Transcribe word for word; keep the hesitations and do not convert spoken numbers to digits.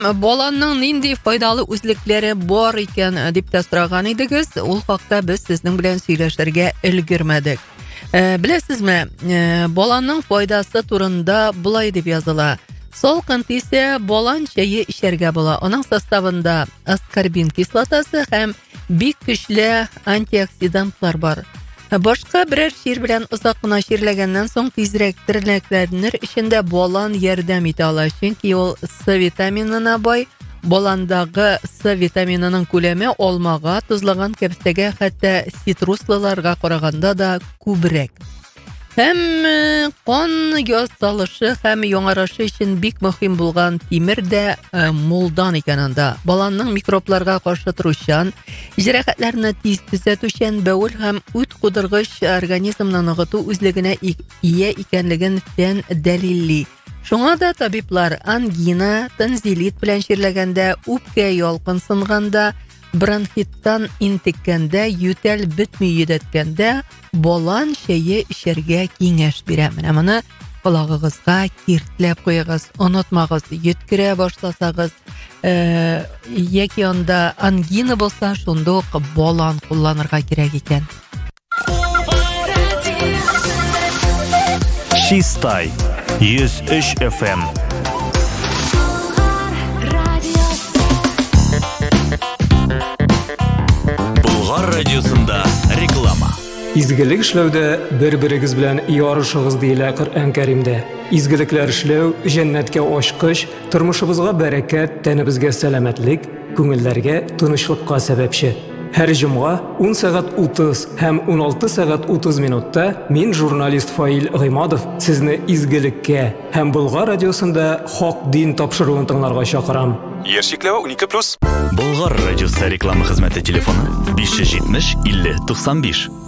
Баланның нинди файдалы үзлекләре бар икән дип тә сораган идегез. Ул хакта без сезнең белән сөйләшергә өлгермәдек. Э, беләсезме, э, баланның файдасы турында булай дип языла. Салкын тисә, балан чәе эчәргә була. Аның составында аскорбин кислотасы һәм бик көчле антиоксидантлар бар. Башка берәр чир белән озак кына чирләгәннән соң тизрәк тернәкләрнең эчендә балан ярдәм итә ала, чөнки ул С витаминына бай. Баландагы С витаминының күләме алмага, тузлаган кәбестәгә, хәтта ситруслыларга караганда да күбрәк. Һәм кан ясалышы һәм яңарашы өчен бик мөһим булган тимер дә ә, мулдан икән анда. Баланның микробларга каршы торучан, җәрәхәтләрне тиз төзәтүчән, бәүл һәм ут кудыргыч организмны ныгыту үзлегенә ия икәнлеген фән дәлилли. Шуңа да табиблар ангина, тонзиллит белән чирләгәндә, үпкә ялкынсынганда, бронхиттан интеккәндә, ютәл бетми йөдәткәндә балан чәе эчәргә киңәш бирә. Менә моны колагыгызга киртләп куегыз, онытмагыз. Йөткерә башласагыз, э, яки анда ангина булса, шунда ук балан кулланырга кирәк икән. Чистай йөз өч эф эм. Болгар радиосында реклама. Изгелек эшләүдә бер-берегез белән ярышыгыз диелә Коръән Кәримдә. Изгелекләр эшләү җәннәткә ачкыч, тормышыбызга бәрәкәт, тәнебезгә сәламәтлек, күңелләргә тынычлыкка сәбәпче. Һәр җомга ун сәгать утыз һәм ун алты сәгать утыз минутта мин журналист Фаил Гыймадов сезне изгелеккә һәм Болгар радиосында хак дин тапшыруын тыңларга чакырам. Яшь чикләве унике плюс. Болгар радиосы реклама хезмәте телефоны биш йөз җитмеш илле туксан биш.